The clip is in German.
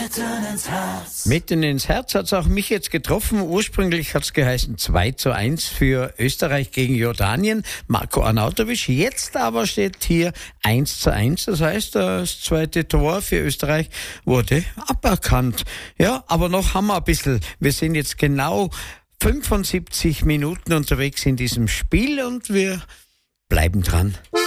Mitten ins Herz hat's auch mich jetzt getroffen. Ursprünglich hat's geheißen 2:1 für Österreich gegen Jordanien. Marko Arnautovic. Jetzt aber steht hier 1:1. Das heißt, das zweite Tor für Österreich wurde aberkannt. Ja, aber noch haben wir ein bisschen. Wir sind jetzt genau 75 Minuten unterwegs in diesem Spiel und wir bleiben dran.